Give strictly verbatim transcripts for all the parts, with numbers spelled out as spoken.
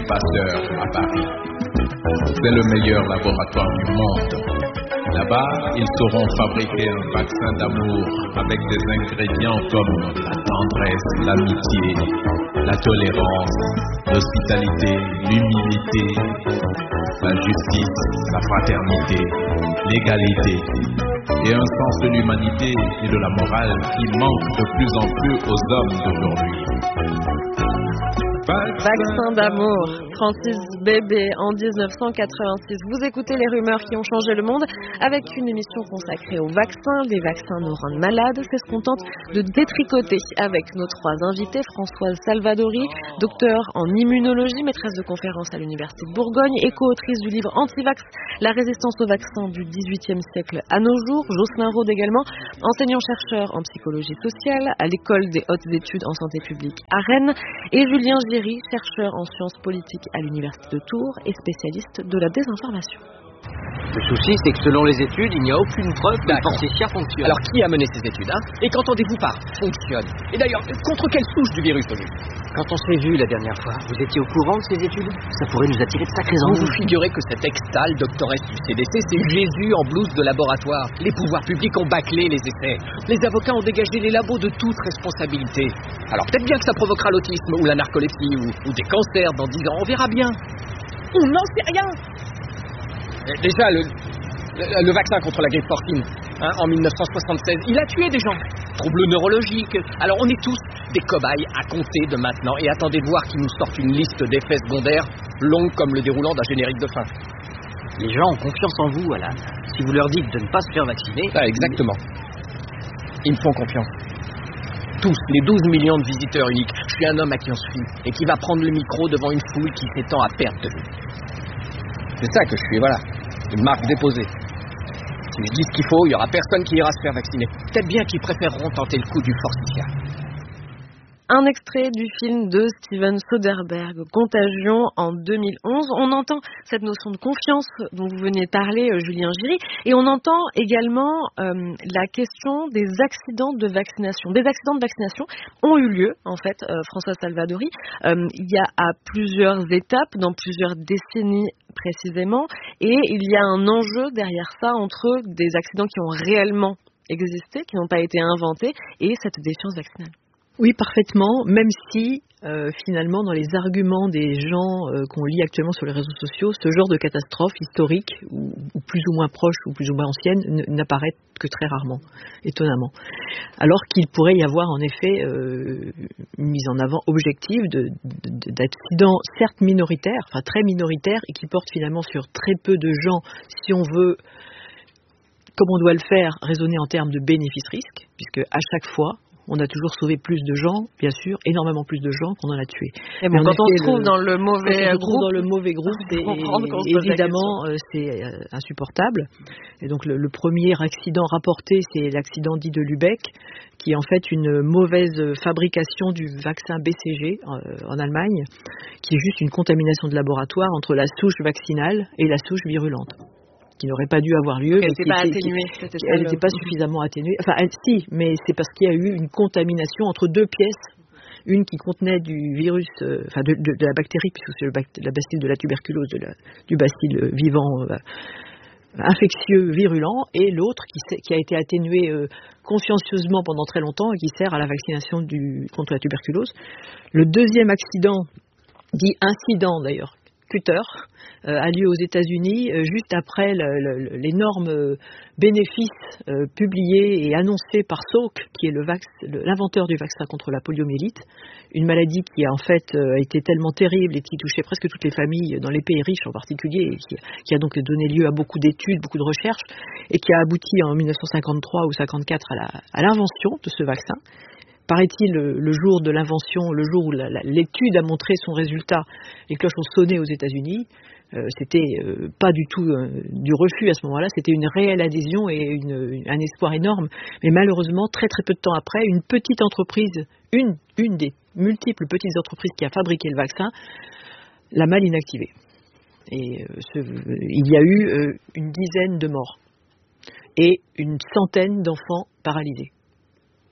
l'Institut Pasteur à Paris. C'est le meilleur laboratoire du monde. Là-bas, ils sauront fabriquer un vaccin d'amour avec des ingrédients comme la tendresse, l'amitié, la tolérance, l'hospitalité, l'humilité, la justice, la fraternité, l'égalité et un sens de l'humanité et de la morale qui manque de plus en plus aux hommes d'aujourd'hui. Vaccin d'amour, Francis Bébé en dix-neuf cent quatre-vingt-six. Vous écoutez Les Rumeurs qui ont changé le monde avec une émission consacrée aux vaccins. Les vaccins nous rendent malades, c'est ce qu'on tente de détricoter avec nos trois invités. Françoise Salvadori, docteur en immunologie, maîtresse de conférences à l'Université de Bourgogne et co-autrice du livre Antivax, la résistance aux vaccins du dix-huitième siècle à nos jours. Jocelyn Rode également, enseignant-chercheur en psychologie sociale à l'École des hautes études en santé publique à Rennes. Et Julien Giry, chercheur en sciences politiques à l'Université de Tours et spécialiste de la désinformation. Le souci, c'est que selon les études, il n'y a aucune preuve que le Forticia fonctionne. Alors qui a mené ces études, hein? Et qu'entendez-vous par fonctionne? Et d'ailleurs, contre quelle souche du virus au juste? Quand on s'est vu la dernière fois, vous étiez au courant de ces études? Ça pourrait nous attirer de sacrés ennuis. Vous vous figurez que cette extale doctoresse du C D C, c'est Jésus en blouse de laboratoire. Les pouvoirs publics ont bâclé les essais. Les avocats ont dégagé les labos de toute responsabilité. Alors peut-être bien que ça provoquera l'autisme ou la narcolepsie ou, ou des cancers dans dix ans, on verra bien. On n'en sait rien. Déjà, le, le, le vaccin contre la grippe porcine, hein, en mille neuf cent soixante-seize, il a tué des gens. Troubles neurologiques. Alors on est tous des cobayes à compter de maintenant. Et attendez de voir qu'ils nous sortent une liste d'effets secondaires longue comme le déroulant d'un générique de fin. Les gens ont confiance en vous, Alan. Si vous leur dites de ne pas se faire vacciner... Ah, exactement. Ils me font confiance. Tous, les douze millions de visiteurs uniques. Je suis un homme à qui on se fie et qui va prendre le micro devant une foule qui s'étend à perte de vue. C'est ça que je suis, voilà. Une marque déposée. Si je dis ce qu'il faut, il n'y aura personne qui ira se faire vacciner. Peut-être bien qu'ils préféreront tenter le coup du Forticia. Un extrait du film de Steven Soderbergh, Contagion, en deux mille onze. On entend cette notion de confiance dont vous venez de parler, euh, Julien Giry, et on entend également euh, la question des accidents de vaccination. Des accidents de vaccination ont eu lieu, en fait, euh, François Salvadori. Euh, il y a à plusieurs étapes, dans plusieurs décennies précisément, et il y a un enjeu derrière ça entre des accidents qui ont réellement existé, qui n'ont pas été inventés, et cette défiance vaccinale. Oui, parfaitement, même si euh, finalement dans les arguments des gens euh, qu'on lit actuellement sur les réseaux sociaux, ce genre de catastrophe historique, ou, ou plus ou moins proche ou plus ou moins ancienne, n'apparaît que très rarement, étonnamment. Alors qu'il pourrait y avoir en effet euh, une mise en avant objective de, de, d'accidents certes minoritaires, enfin très minoritaires, et qui portent finalement sur très peu de gens, si on veut, comme on doit le faire, raisonner en termes de bénéfice-risque, puisque à chaque fois, on a toujours sauvé plus de gens, bien sûr, énormément plus de gens qu'on en a tués. Et bon, quand on se trouve le, dans le mauvais quand on se groupe, trouve dans le mauvais groupe, c'est, évidemment, euh, c'est euh, insupportable. Et donc le, le premier accident rapporté, c'est l'accident dit de Lübeck, qui est en fait une mauvaise fabrication du vaccin B C G euh, en Allemagne, qui est juste une contamination de laboratoire entre la souche vaccinale et la souche virulente, qui n'aurait pas dû avoir lieu. Elle n'était pas atténuée. Elle n'était pas suffisamment atténuée. Enfin, elle, si, mais c'est parce qu'il y a eu une contamination entre deux pièces. Une qui contenait du virus, euh, enfin de, de, de la bactérie, puisque c'est le bac, la bacille de la tuberculose, de la, du bacille vivant euh, infectieux virulent, et l'autre qui, qui a été atténuée euh, consciencieusement pendant très longtemps et qui sert à la vaccination du, contre la tuberculose. Le deuxième accident, dit incident d'ailleurs, Cutter, euh, a lieu aux États-Unis euh, juste après le, le, l'énorme euh, bénéfice euh, publié et annoncé par Salk, qui est le vax, le, l'inventeur du vaccin contre la poliomyélite, une maladie qui a en fait euh, été tellement terrible et qui touchait presque toutes les familles dans les pays riches en particulier, et qui, qui a donc donné lieu à beaucoup d'études, beaucoup de recherches, et qui a abouti en dix-neuf cent cinquante-trois ou cinquante-quatre à, la, à l'invention de ce vaccin. Paraît-il, le, le jour de l'invention, le jour où la, la, l'étude a montré son résultat, les cloches ont sonné aux États-Unis. Euh, c'était euh, pas du tout euh, du refus à ce moment-là, c'était une réelle adhésion et une, une, un espoir énorme. Mais malheureusement, très très peu de temps après, une petite entreprise, une, une des multiples petites entreprises qui a fabriqué le vaccin, l'a mal inactivé. Et euh, ce, il y a eu euh, une dizaine de morts et une centaine d'enfants paralysés.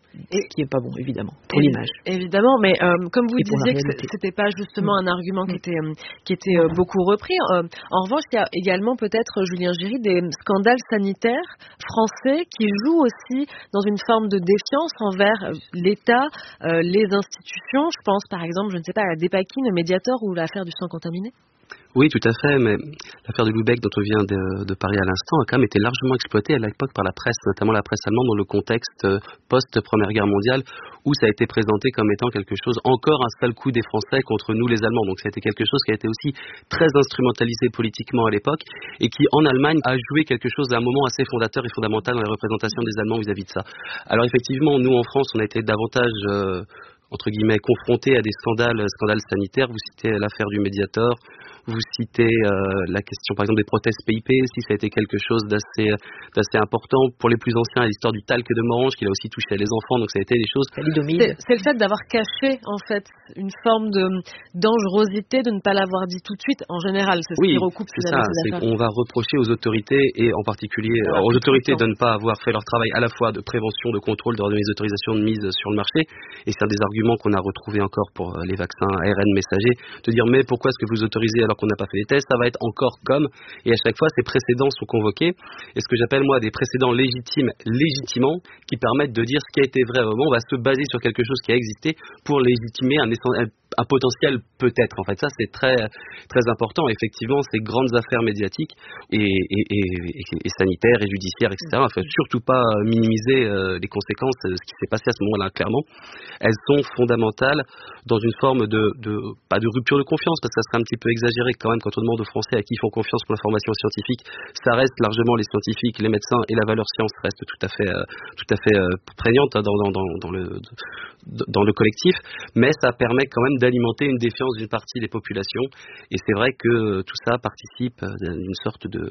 Et, ce qui n'est pas bon, évidemment, pour l'image. Évidemment, mais euh, comme vous et disiez que c'était pas justement un argument qui était, euh, qui était euh, beaucoup repris. Euh, en revanche, il y a également peut-être, Julien Giry, des scandales sanitaires français qui jouent aussi dans une forme de défiance envers l'État, euh, les institutions. Je pense par exemple, je ne sais pas, à la Dépakine, le Mediator ou l'affaire du sang contaminé. Oui, tout à fait, mais l'affaire de Lübeck dont on vient de, de parler à l'instant a quand même été largement exploitée à l'époque par la presse, notamment la presse allemande dans le contexte post-Première Guerre mondiale, où ça a été présenté comme étant quelque chose, encore un sale coup des Français contre nous les Allemands. Donc ça a été quelque chose qui a été aussi très instrumentalisé politiquement à l'époque, et qui en Allemagne a joué quelque chose d'un moment assez fondateur et fondamental dans la représentation des Allemands vis-à-vis de ça. Alors effectivement, nous en France, on a été davantage... Euh, entre guillemets, confrontés à des scandales, scandales sanitaires. Vous citez l'affaire du Mediator, vous citez euh, la question, par exemple, des prothèses P I P, si ça a été quelque chose d'assez, d'assez important. Pour les plus anciens, l'histoire du talc de Morhange, qui a aussi touché les enfants, donc ça a été des choses... C'est, c'est le fait d'avoir caché, en fait, une forme de dangerosité, de ne pas l'avoir dit tout de suite, en général. C'est ce oui, qui recoupe c'est ça, c'est qu'on va reprocher aux autorités, et en particulier alors, aux autorités de ne pas avoir fait leur travail à la fois de prévention, de contrôle, de donner des autorisations de mise sur le marché, et c'est un des arguments qu'on a retrouvé encore pour les vaccins A R N messagers, de dire mais pourquoi est-ce que vous autorisez alors qu'on n'a pas fait les tests, ça va être encore comme, et à chaque fois ces précédents sont convoqués, et ce que j'appelle moi des précédents légitimes, légitimants, qui permettent de dire ce qui a été vrai vraiment, on va se baser sur quelque chose qui a existé pour légitimer un, un, un potentiel peut-être, en fait ça c'est très, très important, effectivement ces grandes affaires médiatiques et, et, et, et, et sanitaires et judiciaires, et cetera, il ne faut surtout pas minimiser euh, les conséquences, ce qui s'est passé à ce moment-là clairement, elles sont fondamentales dans une forme de, de, pas de rupture de confiance, parce que ça serait un petit peu exagéré quand même quand on demande aux Français à qui ils font confiance pour l'information scientifique, ça reste largement les scientifiques, les médecins, et la valeur science reste tout à fait, euh, tout à fait euh, prégnante hein, dans, dans, dans, dans, le, dans le collectif, mais ça permet quand même d'alimenter une défiance d'une partie des populations, et c'est vrai que tout ça participe d'une sorte de...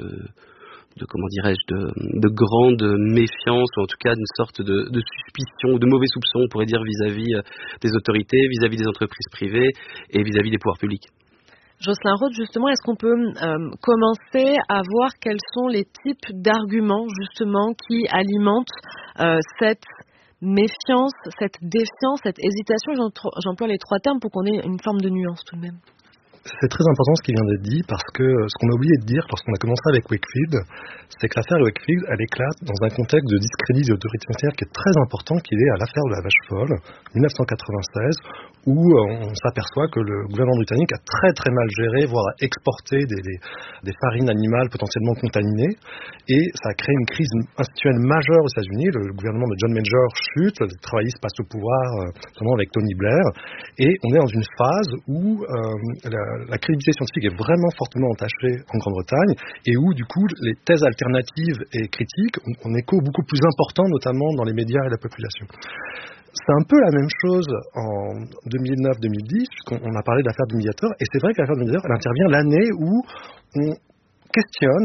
de comment dirais-je, de, de grande méfiance, ou en tout cas d'une sorte de, de suspicion, de mauvais soupçons, on pourrait dire, vis-à-vis des autorités, vis-à-vis des entreprises privées et vis-à-vis des pouvoirs publics. Jocelyn Roth, justement, est-ce qu'on peut euh, commencer à voir quels sont les types d'arguments, justement, qui alimentent euh, cette méfiance, cette défiance, cette hésitation? J'emploie les trois termes pour qu'on ait une forme de nuance tout de même. C'est très important ce qui vient d'être dit, parce que ce qu'on a oublié de dire lorsqu'on a commencé avec Wakefield, c'est que l'affaire Wakefield, elle éclate dans un contexte de discrédit des autorités sanitaires qui est très important, qui est à l'affaire de la vache folle, dix-neuf cent quatre-vingt-seize, où on s'aperçoit que le gouvernement britannique a très très mal géré, voire a exporté des, des, des farines animales potentiellement contaminées, et ça a créé une crise institutionnelle majeure aux États-Unis. Le gouvernement de John Major chute, les travaillistes passent au pouvoir, notamment avec Tony Blair, et on est dans une phase où euh, la la crédibilité scientifique est vraiment fortement entachée en Grande-Bretagne, et où du coup les thèses alternatives et critiques ont un écho beaucoup plus important, notamment dans les médias et la population. C'est un peu la même chose en deux mille neuf deux mille dix, puisqu'on a parlé de l'affaire du Mediator, et c'est vrai que l'affaire du Mediator, elle intervient l'année où on questionne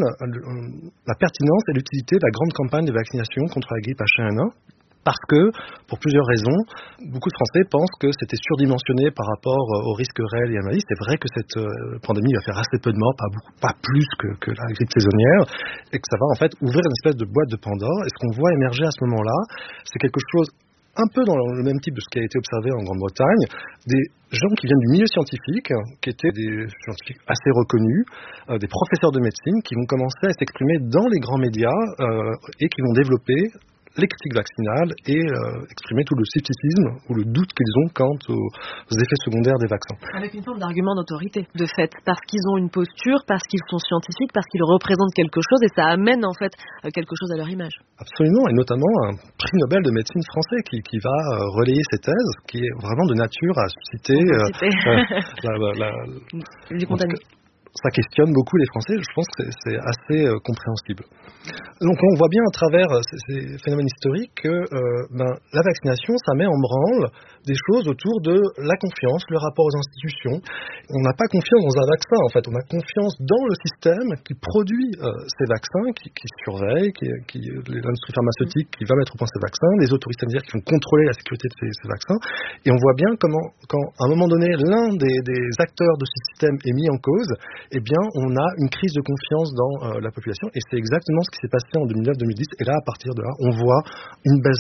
la pertinence et l'utilité de la grande campagne de vaccination contre la grippe H un N un, parce que, pour plusieurs raisons, beaucoup de Français pensent que c'était surdimensionné par rapport aux risques réels et analysés. C'est vrai que cette euh, pandémie va faire assez peu de morts, pas, beaucoup, pas plus que, que la grippe saisonnière, et que ça va en fait ouvrir une espèce de boîte de Pandore. Et ce qu'on voit émerger à ce moment-là, c'est quelque chose un peu dans le même type de ce qui a été observé en Grande-Bretagne, des gens qui viennent du milieu scientifique, qui étaient des scientifiques assez reconnus, euh, des professeurs de médecine, qui vont commencer à s'exprimer dans les grands médias euh, et qui vont développer les critiques vaccinales et euh, exprimer tout le scepticisme ou le doute qu'ils ont quant aux, aux effets secondaires des vaccins. Avec une forme d'argument d'autorité, de fait, parce qu'ils ont une posture, parce qu'ils sont scientifiques, parce qu'ils représentent quelque chose, et ça amène en fait quelque chose à leur image. Absolument, et notamment un prix Nobel de médecine français qui, qui va euh, relayer ces thèses, qui est vraiment de nature à susciter euh, la, la, la, la, du contenu. Ça questionne beaucoup les Français, je pense que c'est, c'est assez euh, compréhensible. Donc on voit bien à travers ces, ces phénomènes historiques que euh, ben, la vaccination, ça met en branle des choses autour de la confiance, le rapport aux institutions. On n'a pas confiance dans un vaccin, en fait, on a confiance dans le système qui produit euh, ces vaccins, qui, qui surveille, qui, qui, l'industrie pharmaceutique qui va mettre au point ces vaccins, les autorités sanitaires qui vont contrôler la sécurité de ces, ces vaccins. Et on voit bien comment, quand à un moment donné, l'un des, des acteurs de ce système est mis en cause, eh bien, on a une crise de confiance dans euh, la population, et c'est exactement ce qui s'est passé en deux mille neuf deux mille dix, et là, à partir de là, on voit une baisse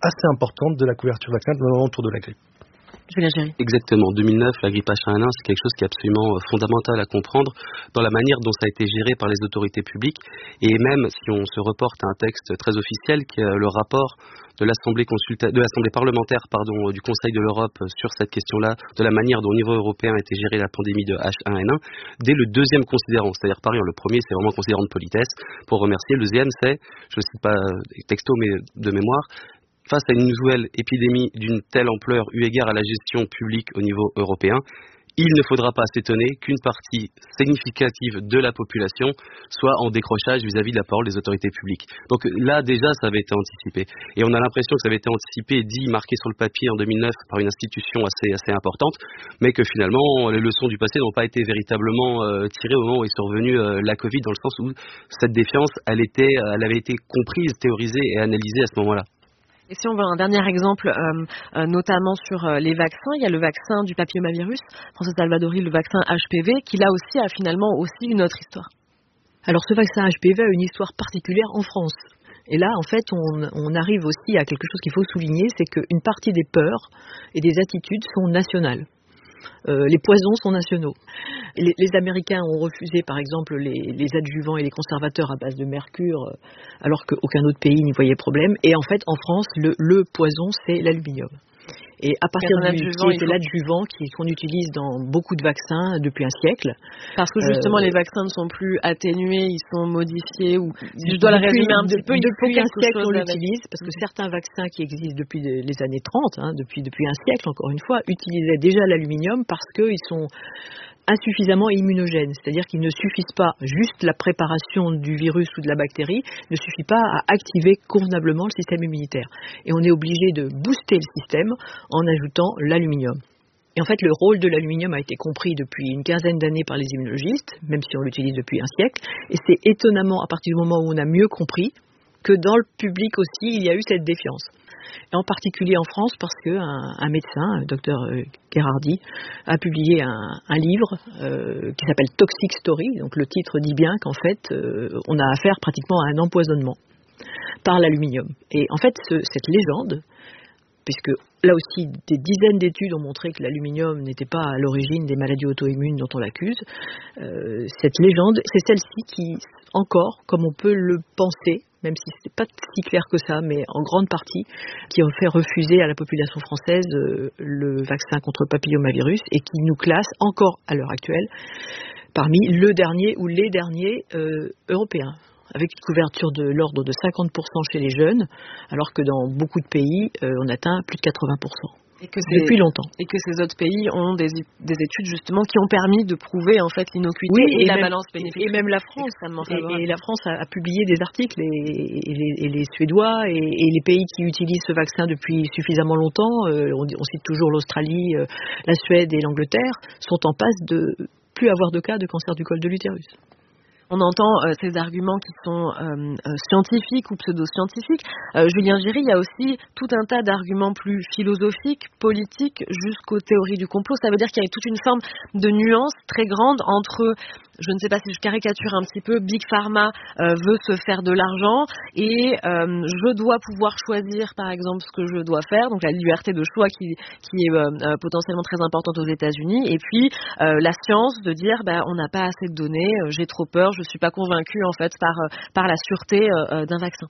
assez importante de la couverture vaccinale, notamment autour de la grippe. Exactement. deux mille neuf, la grippe H un N un, c'est quelque chose qui est absolument fondamental à comprendre dans la manière dont ça a été géré par les autorités publiques. Et même si on se reporte à un texte très officiel, qui est le rapport de l'Assemblée, consulta- de l'Assemblée parlementaire pardon, du Conseil de l'Europe sur cette question-là, de la manière dont au niveau européen a été gérée la pandémie de H un N un, dès le deuxième considérant, c'est-à-dire par ailleurs, le premier c'est vraiment considérant de politesse, pour remercier. Le deuxième c'est, je ne cite pas texto mais de mémoire, face à une nouvelle épidémie d'une telle ampleur eu égard à la gestion publique au niveau européen, il ne faudra pas s'étonner qu'une partie significative de la population soit en décrochage vis-à-vis de la parole des autorités publiques. Donc là, déjà, ça avait été anticipé. Et on a l'impression que ça avait été anticipé, dit, marqué sur le papier en deux mille neuf par une institution assez, assez importante, mais que finalement, les leçons du passé n'ont pas été véritablement euh, tirées au moment où est survenue euh, la Covid, dans le sens où cette défiance, elle, était, elle avait été comprise, théorisée et analysée à ce moment-là. Et si on veut un dernier exemple, euh, euh, notamment sur euh, les vaccins, il y a le vaccin du papillomavirus, François Salvadori, le vaccin H P V, qui là aussi a finalement aussi une autre histoire. Alors ce vaccin H P V a une histoire particulière en France. Et là, en fait, on, on arrive aussi à quelque chose qu'il faut souligner, c'est qu'une partie des peurs et des attitudes sont nationales. Euh, les poisons sont nationaux. Les, les Américains ont refusé, par exemple, les, les adjuvants et les conservateurs à base de mercure, euh, alors qu'aucun autre pays n'y voyait problème. Et en fait, en France, le, le poison, c'est l'aluminium. Et à partir du qui était l'adjuvant qu'on utilise dans beaucoup de vaccins depuis un siècle. Parce que justement, euh, les vaccins ne sont plus atténués, ils sont modifiés. Ou si je dois le résumer un petit peu, depuis un siècle, on l'utilise parce que certains vaccins qui existent depuis les années trente, hein, depuis depuis un siècle encore une fois, utilisaient déjà l'aluminium parce qu'ils sont insuffisamment immunogènes, c'est-à-dire qu'ils ne suffisent pas, juste la préparation du virus ou de la bactérie ne suffit pas à activer convenablement le système immunitaire. Et on est obligé de booster le système en ajoutant l'aluminium. Et en fait, le rôle de l'aluminium a été compris depuis une quinzaine d'années par les immunologistes, même si on l'utilise depuis un siècle, et c'est étonnamment, à partir du moment où on a mieux compris, que dans le public aussi, il y a eu cette défiance. Et en particulier en France, parce qu'un un médecin, le docteur Gherardi, a publié un, un livre euh, qui s'appelle Toxic Story. Donc le titre dit bien qu'en fait, euh, on a affaire pratiquement à un empoisonnement par l'aluminium. Et en fait, ce, cette légende, puisque là aussi, des dizaines d'études ont montré que l'aluminium n'était pas à l'origine des maladies auto-immunes dont on l'accuse, euh, cette légende, c'est celle-ci qui, encore, comme on peut le penser, même si ce n'est pas si clair que ça, mais en grande partie, qui ont fait refuser à la population française euh, le vaccin contre le papillomavirus et qui nous classe encore à l'heure actuelle parmi le dernier ou les derniers euh, européens, avec une couverture de l'ordre de cinquante pour cent chez les jeunes, alors que dans beaucoup de pays, euh, on atteint plus de quatre-vingts pour cent. Et que depuis longtemps. Et que ces autres pays ont des, des études justement qui ont permis de prouver en fait l'innocuité oui, et, et la même, balance bénéfique. Et même la France, et, et la France a, a publié des articles, et, et, les, et les Suédois et, et les pays qui utilisent ce vaccin depuis suffisamment longtemps, euh, on, on cite toujours l'Australie, euh, la Suède et l'Angleterre, sont en passe de plus avoir de cas de cancer du col de l'utérus. On entend euh, ces arguments qui sont euh, euh, scientifiques ou pseudo-scientifiques. Euh, Julien Giry, il y a aussi tout un tas d'arguments plus philosophiques, politiques, jusqu'aux théories du complot. Ça veut dire qu'il y a toute une forme de nuance très grande entre, je ne sais pas si je caricature un petit peu, Big Pharma euh, veut se faire de l'argent et euh, je dois pouvoir choisir par exemple ce que je dois faire, donc la liberté de choix qui, qui est euh, potentiellement très importante aux États-Unis, et puis euh, la science de dire bah, on n'a pas assez de données, euh, j'ai trop peur, je ne suis pas convaincu en fait par, par la sûreté euh, d'un vaccin.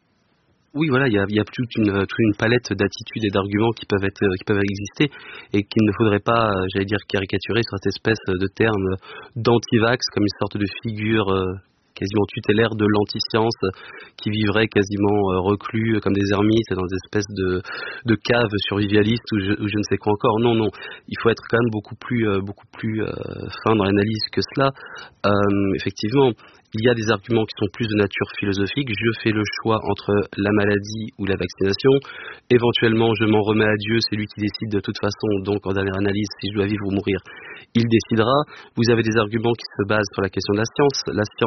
Oui, voilà, il y a, il y a toute, une, toute une palette d'attitudes et d'arguments qui peuvent être, qui peuvent exister et qu'il ne faudrait pas, j'allais dire, caricaturer sur cette espèce de terme d'anti-vax comme une sorte de figure euh, quasiment tutélaire de l'anti-science qui vivrait quasiment euh, reclus comme des ermites dans des espèces de, de caves survivalistes ou je, ou je ne sais quoi encore. Non, non, il faut être quand même beaucoup plus, euh, beaucoup plus euh, fin dans l'analyse que cela. Euh, effectivement, il y a des arguments qui sont plus de nature philosophique. Je fais le choix entre la maladie ou la vaccination. Éventuellement, je m'en remets à Dieu, c'est lui qui décide de toute façon. Donc, en dernière analyse, si je dois vivre ou mourir, il décidera. Vous avez des arguments qui se basent sur la question de la science. La science, c'est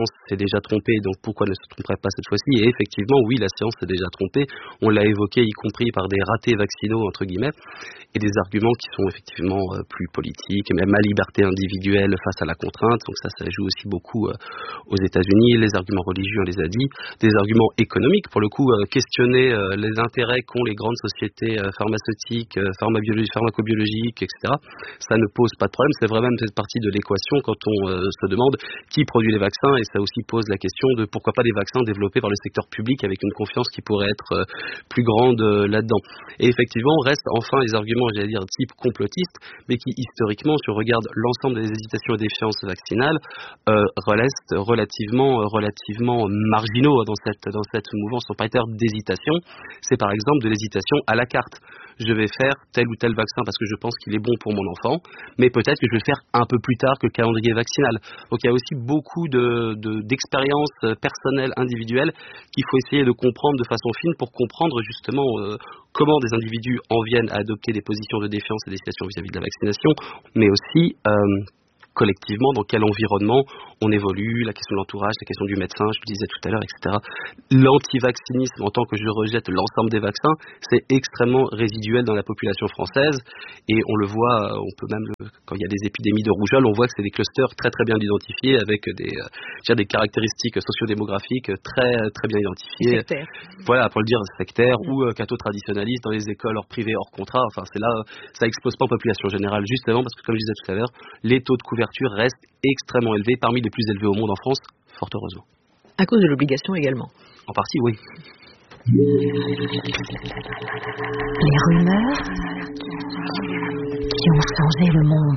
déjà trompé, donc pourquoi ne se tromperait pas cette fois-ci? Et effectivement, oui, la science s'est déjà trompée. On l'a évoqué, y compris par des ratés vaccinaux, entre guillemets, et des arguments qui sont effectivement euh, plus politiques, et même à liberté individuelle face à la contrainte. Donc ça, ça joue aussi beaucoup euh, aux États-Unis. Les arguments religieux, on les a dit. Des arguments économiques, pour le coup, euh, questionner euh, les intérêts qu'ont les grandes sociétés euh, pharmaceutiques, euh, pharmacobiologiques, et cetera. Ça ne pose pas de problème. C'est vraiment cette partie de l'équation quand on euh, se demande qui produit les vaccins, et ça aussi pose la question de pourquoi pas des vaccins développés par le secteur public avec une confiance qui pourrait être euh, plus grande euh, là-dedans. Et effectivement, restent enfin les arguments, j'allais dire, type complotiste, mais qui historiquement, si on regarde l'ensemble des hésitations et défiances vaccinales, euh, restent relativement, euh, relativement marginaux dans cette, dans cette mouvance en paritaire d'hésitation. C'est par exemple de l'hésitation à la carte. Je vais faire tel ou tel vaccin parce que je pense qu'il est bon pour mon enfant, mais peut-être que je vais le faire un peu plus tard que le calendrier vaccinal. Donc il y a aussi beaucoup de, de, d'expériences personnelles, individuelles, qu'il faut essayer de comprendre de façon fine pour comprendre justement euh, comment des individus en viennent à adopter des positions de défiance et d'hésitation vis-à-vis de la vaccination, mais aussi euh, collectivement, dans quel environnement on évolue, la question de l'entourage, la question du médecin, je le disais tout à l'heure, et cetera. L'antivaccinisme, en tant que je rejette l'ensemble des vaccins, c'est extrêmement résiduel dans la population française, et on le voit, on peut même, le, quand il y a des épidémies de rougeole, on voit que c'est des clusters très très bien identifiés, avec des, euh, des caractéristiques sociodémographiques très très bien identifiées. Sectaire. Voilà, pour le dire, sectaire, mmh. ou euh, catho-traditionnaliste dans les écoles hors privées, hors contrat, enfin c'est là, ça explose pas en population générale, justement, parce que comme je disais tout à l'heure, les taux de couverture reste extrêmement élevé, parmi les plus élevés au monde en France, fort heureusement. À cause de l'obligation également. En partie, oui. Les rumeurs qui ont changé le monde.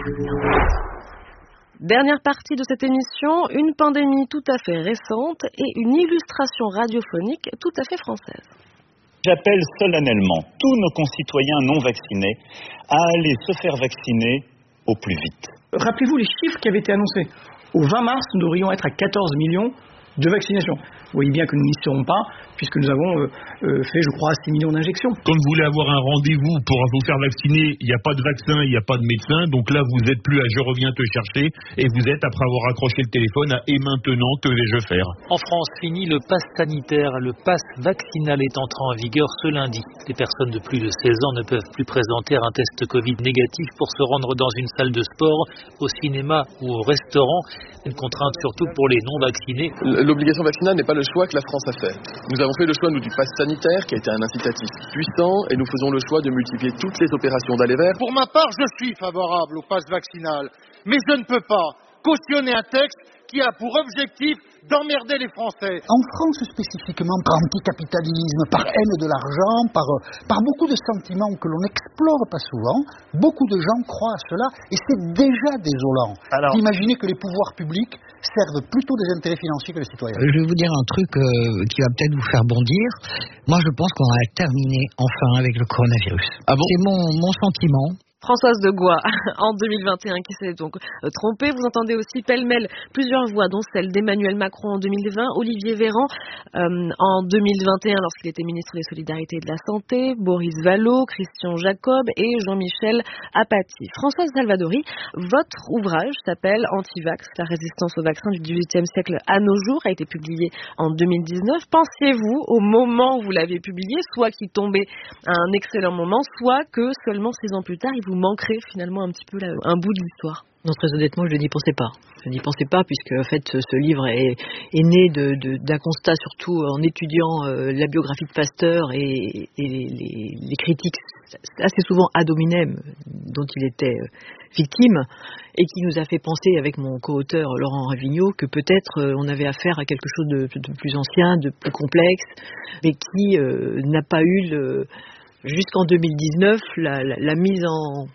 Dernière partie de cette émission, une pandémie tout à fait récente et une illustration radiophonique tout à fait française. J'appelle solennellement tous nos concitoyens non vaccinés à aller se faire vacciner au plus vite. Rappelez-vous les chiffres qui avaient été annoncés. Au vingt mars, nous devrions être à quatorze millions de vaccinations. Vous voyez bien que nous n'y serons pas, puisque nous avons euh, euh, fait, je crois, six millions d'injections. Quand vous voulez avoir un rendez-vous pour vous faire vacciner, il n'y a pas de vaccin, il n'y a pas de médecin, donc là vous n'êtes plus à je reviens te chercher, et vous êtes, après avoir accroché le téléphone, à et maintenant, que vais-je faire? En France, fini le pass sanitaire, le pass vaccinal est entré en vigueur ce lundi. Les personnes de plus de seize ans ne peuvent plus présenter un test Covid négatif pour se rendre dans une salle de sport, au cinéma ou au restaurant. Une contrainte surtout pour les non-vaccinés. L'obligation vaccinale n'est pas le choix que la France a fait. Nous avons fait le choix, nous, du pass sanitaire, qui a été un incitatif puissant, et nous faisons le choix de multiplier toutes les opérations d'aller vers. Pour ma part, je suis favorable au pass vaccinal, mais je ne peux pas cautionner un texte qui a pour objectif d'emmerder les Français. En France spécifiquement, par anticapitalisme, par haine de l'argent, par, par beaucoup de sentiments que l'on n'explore pas souvent, beaucoup de gens croient à cela, et c'est déjà désolant. Alors, d'imaginer que les pouvoirs publics servent plutôt des intérêts financiers que les citoyens. Je vais vous dire un truc euh, qui va peut-être vous faire bondir. Moi, je pense qu'on a terminé enfin avec le coronavirus. Ah bon ? C'est mon, mon sentiment. Françoise de Gois, en deux mille vingt et un, qui s'est donc euh, trompée. Vous entendez aussi pêle-mêle plusieurs voix, dont celle d'Emmanuel Macron en deux mille vingt, Olivier Véran euh, en deux mille vingt et un, lorsqu'il était ministre des Solidarités et de la Santé, Boris Vallaud, Christian Jacob et Jean-Michel Apathy. Françoise Salvadori, votre ouvrage s'appelle Antivax, la résistance au vaccin du dix-huitième siècle à nos jours, a été publié en deux mille dix-neuf. Pensiez-vous, au moment où vous l'avez publié, soit qu'il tombait à un excellent moment, soit que seulement six ans plus tard, il vous manquerait finalement un petit peu là, un bout de l'histoire? Non, très honnêtement, je n'y pensais pas. Je n'y pensais pas puisque en fait ce livre est, est né de, de, d'un constat, surtout en étudiant euh, la biographie de Pasteur et, et les, les, les critiques assez souvent ad hominem dont il était euh, victime, et qui nous a fait penser avec mon co-auteur Laurent Ravigno que peut-être euh, on avait affaire à quelque chose de, de plus ancien, de plus complexe, mais qui euh, n'a pas eu le... Jusqu'en deux mille dix-neuf, la, la, la mise en,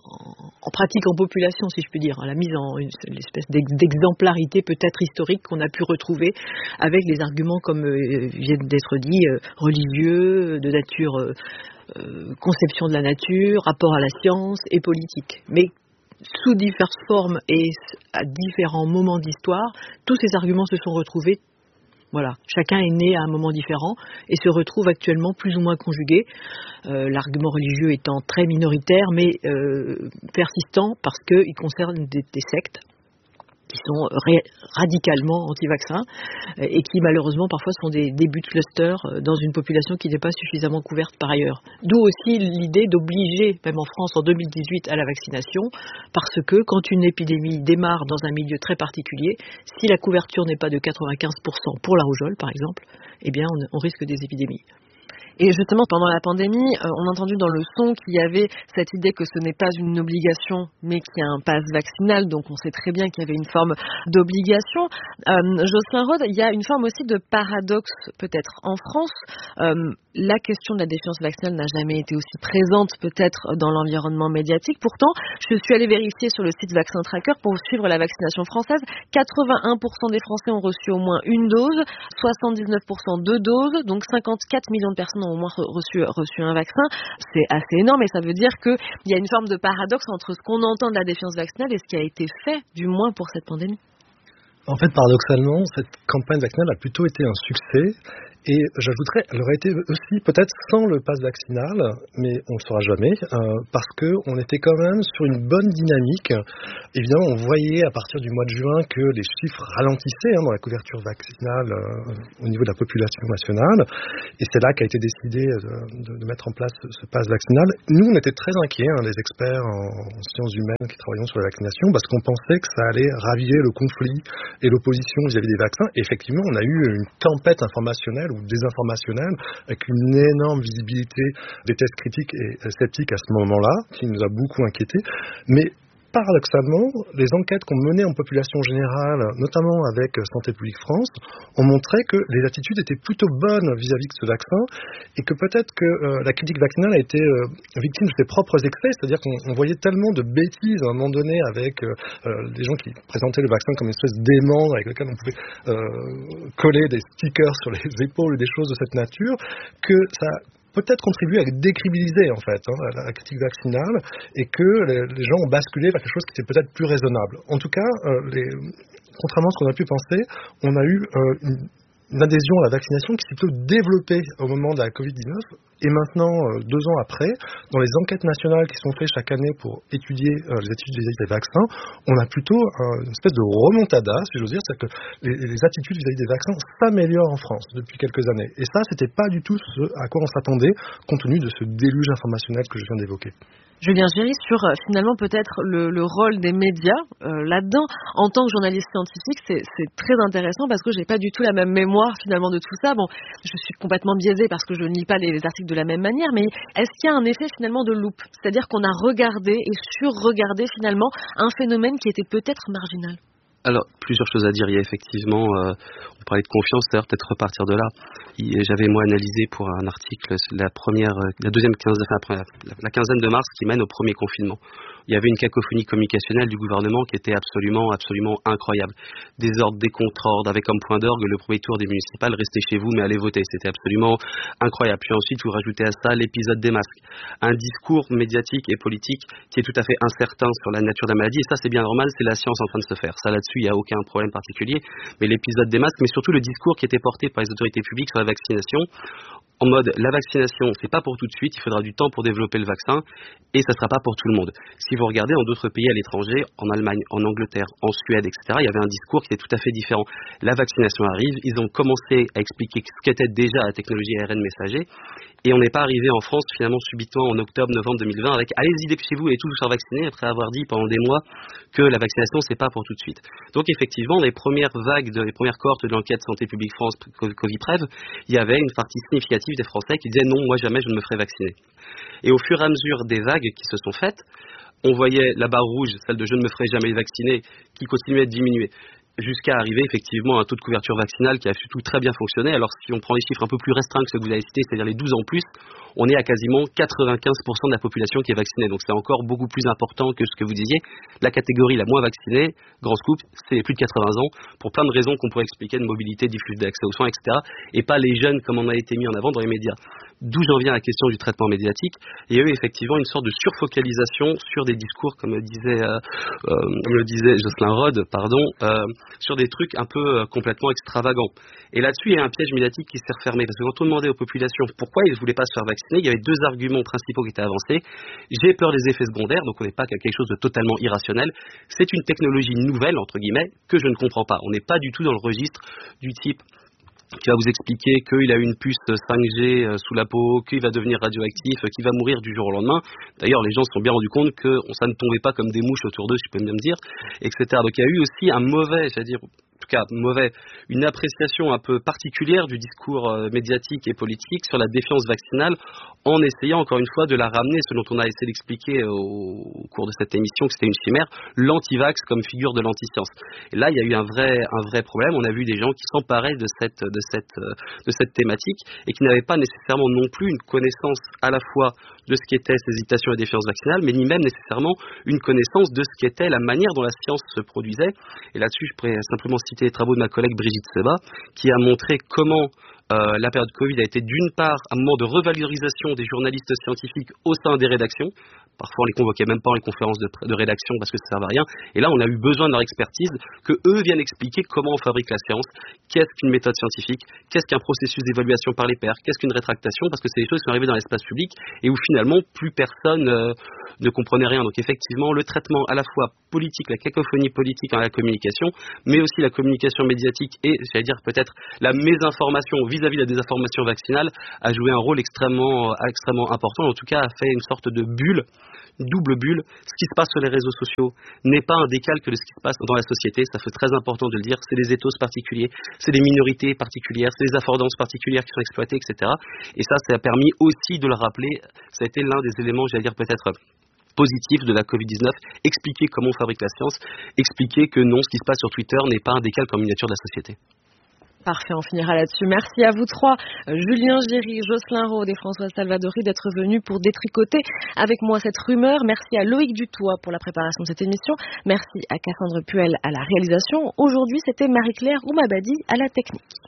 en pratique en population, si je puis dire, la mise en une, une espèce d'exemplarité peut-être historique qu'on a pu retrouver avec des arguments comme euh, viennent d'être dit, euh, religieux, de nature euh, euh, conception de la nature, rapport à la science et politique. Mais sous diverses formes et à différents moments d'histoire, tous ces arguments se sont retrouvés. Voilà, chacun est né à un moment différent et se retrouve actuellement plus ou moins conjugué, euh, l'argument religieux étant très minoritaire mais euh, persistant parce qu'il concerne des, des sectes qui sont ré- radicalement anti-vaccins et qui malheureusement parfois sont des débuts de cluster dans une population qui n'est pas suffisamment couverte par ailleurs. D'où aussi l'idée d'obliger, même en France en deux mille dix-huit, à la vaccination, parce que quand une épidémie démarre dans un milieu très particulier, si la couverture n'est pas de quatre-vingt-quinze pour cent pour la rougeole par exemple, eh bien on, on risque des épidémies. Et justement, pendant la pandémie, euh, on a entendu dans le son qu'il y avait cette idée que ce n'est pas une obligation, mais qu'il y a un pass vaccinal. Donc, on sait très bien qu'il y avait une forme d'obligation. Euh, Jocelyn Rode, il y a une forme aussi de paradoxe, peut-être, en France. Euh, la question de la défiance vaccinale n'a jamais été aussi présente, peut-être, dans l'environnement médiatique. Pourtant, je suis allée vérifier sur le site Vaccin Tracker pour suivre la vaccination française. quatre-vingt-un pour cent des Français ont reçu au moins une dose, soixante-dix-neuf pour cent deux doses, donc cinquante-quatre millions de personnes ont au moins reçu, reçu un vaccin. C'est assez énorme et ça veut dire qu'il y a une forme de paradoxe entre ce qu'on entend de la défiance vaccinale et ce qui a été fait, du moins pour cette pandémie. En fait, paradoxalement, cette campagne vaccinale a plutôt été un succès. Et j'ajouterais, elle aurait été aussi peut-être sans le pass vaccinal, mais on ne le saura jamais, euh, parce qu'on était quand même sur une bonne dynamique. Évidemment, on voyait à partir du mois de juin que les chiffres ralentissaient hein, dans la couverture vaccinale euh, au niveau de la population nationale. Et c'est là qu'a été décidé de, de, de mettre en place ce, ce pass vaccinal. Nous, on était très inquiets, hein, les experts en, en sciences humaines qui travaillons sur la vaccination, parce qu'on pensait que ça allait raviver le conflit et l'opposition vis-à-vis des vaccins. Et effectivement, on a eu une tempête informationnelle désinformationnelle, avec une énorme visibilité des tests critiques et sceptiques à ce moment-là, qui nous a beaucoup inquiétés. Mais paradoxalement, les enquêtes qu'on menait en population générale, notamment avec Santé publique France, ont montré que les attitudes étaient plutôt bonnes vis-à-vis de ce vaccin et que peut-être que euh, la critique vaccinale a été euh, victime de ses propres excès, c'est-à-dire qu'on voyait tellement de bêtises à un moment donné avec euh, euh, des gens qui présentaient le vaccin comme une espèce d'aimant avec lequel on pouvait euh, coller des stickers sur les épaules ou des choses de cette nature, que ça peut-être contribuer à décribiliser en fait hein, la critique vaccinale et que les, les gens ont basculé vers quelque chose qui était peut-être plus raisonnable. En tout cas, euh, les, contrairement à ce qu'on a pu penser, on a eu euh, une, une adhésion à la vaccination qui s'est plutôt développée au moment de la covid dix-neuf et maintenant, euh, deux ans après, dans les enquêtes nationales qui sont faites chaque année pour étudier euh, les attitudes vis-à-vis des vaccins, on a plutôt euh, une espèce de remontada, si j'ose dire, c'est-à-dire que les, les attitudes vis-à-vis des vaccins s'améliorent en France depuis quelques années. Et ça, c'était pas du tout ce à quoi on s'attendait, compte tenu de ce déluge informationnel que je viens d'évoquer. Julien Géry, sur euh, finalement peut-être le, le rôle des médias euh, là-dedans. En tant que journaliste scientifique, c'est, c'est très intéressant parce que j'ai pas du tout la même mémoire finalement de tout ça. Bon, je suis complètement biaisée parce que je ne lis pas les, les articles de la même manière, mais est-ce qu'il y a un effet finalement de loupe ? C'est-à-dire qu'on a regardé et sur-regardé finalement un phénomène qui était peut-être marginal. Alors, plusieurs choses à dire. Il y a effectivement, euh, on parlait de confiance, d'ailleurs, peut-être repartir de là. J'avais, moi, analysé pour un article la première, la deuxième quinzaine, enfin, la quinzaine de mars qui mène au premier confinement. Il y avait une cacophonie communicationnelle du gouvernement qui était absolument, absolument incroyable. Des ordres, des contre-ordres, avec comme point d'orgue le premier tour des municipales, restez chez vous, mais allez voter. C'était absolument incroyable. Puis ensuite, vous rajoutez à ça l'épisode des masques. Un discours médiatique et politique qui est tout à fait incertain sur la nature de la maladie. Et ça, c'est bien normal, c'est la science en train de se faire. Ça, là-dessus, il n'y a aucun problème particulier. Mais l'épisode des masques, mais surtout le discours qui était porté par les autorités publiques sur la vaccination, en mode, la vaccination, c'est pas pour tout de suite, il faudra du temps pour développer le vaccin, et ça sera pas pour tout le monde. Si vous regardez en d'autres pays à l'étranger, en Allemagne, en Angleterre, en Suède, et cetera, il y avait un discours qui était tout à fait différent. La vaccination arrive, ils ont commencé à expliquer ce qu'était déjà la technologie A R N messager, et on n'est pas arrivé en France, finalement, subitement, en octobre, novembre deux mille vingt, avec allez-y, dépêchez-vous et tous vous faire vacciner, après avoir dit pendant des mois que la vaccination, c'est pas pour tout de suite. Donc, effectivement, les premières vagues, de, les premières cohortes de l'enquête Santé publique France, Covid-Prév, il y avait une partie significative des Français qui disaient non, moi jamais je ne me ferai vacciner. Et au fur et à mesure des vagues qui se sont faites, on voyait la barre rouge, celle de je ne me ferai jamais vacciner, qui continuait de diminuer, jusqu'à arriver effectivement à un taux de couverture vaccinale qui a surtout très bien fonctionné. Alors si on prend les chiffres un peu plus restreints que ceux que vous avez cités, c'est-à-dire les douze ans plus, on est à quasiment quatre-vingt-quinze pour cent de la population qui est vaccinée. Donc c'est encore beaucoup plus important que ce que vous disiez. La catégorie la moins vaccinée, grand scoop, c'est les plus de quatre-vingts ans, pour plein de raisons qu'on pourrait expliquer, de mobilité, diffusion d'accès aux soins, et cetera. Et pas les jeunes comme on a été mis en avant dans les médias. D'où j'en viens à la question du traitement médiatique. Il y a eu effectivement une sorte de surfocalisation sur des discours, comme le disait, euh, euh, comme le disait Jocelyn Rode, pardon, euh, sur des trucs un peu euh, complètement extravagants. Et là-dessus, il y a un piège médiatique qui s'est refermé. Parce que quand on demandait aux populations pourquoi ils ne voulaient pas se faire vacciner, vaccinés, il y avait deux arguments principaux qui étaient avancés. J'ai peur des effets secondaires, donc on n'est pas qu'à quelque chose de totalement irrationnel. C'est une technologie nouvelle, entre guillemets, que je ne comprends pas. On n'est pas du tout dans le registre du type qui va vous expliquer qu'il a une puce cinq G sous la peau, qu'il va devenir radioactif, qu'il va mourir du jour au lendemain. D'ailleurs, les gens se sont bien rendus compte que ça ne tombait pas comme des mouches autour d'eux, si je peux bien me dire, et cetera. Donc il y a eu aussi un mauvais, c'est-à-dire en tout cas mauvais, une appréciation un peu particulière du discours euh, médiatique et politique sur la défiance vaccinale, en essayant encore une fois de la ramener, ce dont on a essayé d'expliquer au, au cours de cette émission que c'était une chimère, l'antivax comme figure de l'antiscience. Et là, il y a eu un vrai, un vrai problème. On a vu des gens qui s'emparaient de cette, de cette, de cette thématique et qui n'avaient pas nécessairement non plus une connaissance à la fois de ce qu'étaient ces hésitations et défiances vaccinales, mais ni même nécessairement une connaissance de ce qu'était la manière dont la science se produisait. Et là-dessus, je pourrais simplement citer les travaux de ma collègue Brigitte Seba, qui a montré comment Euh, la période Covid a été d'une part un moment de revalorisation des journalistes scientifiques au sein des rédactions. Parfois on les convoquait même pas en les conférences de, de rédaction parce que ça servait à rien. Et là on a eu besoin de leur expertise, que eux viennent expliquer comment on fabrique la science, qu'est-ce qu'une méthode scientifique, qu'est-ce qu'un processus d'évaluation par les pairs, qu'est-ce qu'une rétractation, parce que c'est des choses qui sont arrivées dans l'espace public et où finalement plus personne euh, ne comprenait rien. Donc effectivement le traitement à la fois politique, la cacophonie politique dans la communication, mais aussi la communication médiatique et j'allais dire peut-être la mésinformation vis-à-vis de la désinformation vaccinale a joué un rôle extrêmement, extrêmement important, en tout cas a fait une sorte de bulle, une double bulle. Ce qui se passe sur les réseaux sociaux n'est pas un décalque de ce qui se passe dans la société, ça fait très important de le dire, c'est des ethos particuliers, c'est des minorités particulières, c'est des affordances particulières qui sont exploitées, et cetera. Et ça, ça a permis aussi de le rappeler, ça a été l'un des éléments, j'allais dire peut-être positif de la covid dix-neuf, expliquer comment on fabrique la science, expliquer que non, ce qui se passe sur Twitter n'est pas un décalque en miniature de la société. Parfait, on finira là-dessus. Merci à vous trois, Julien Géry, Jocelyn Rode et Françoise Salvadori, d'être venus pour détricoter avec moi cette rumeur. Merci à Loïc Dutoit pour la préparation de cette émission. Merci à Cassandre Puel à la réalisation. Aujourd'hui, c'était Marie-Claire Oumabadi à la technique.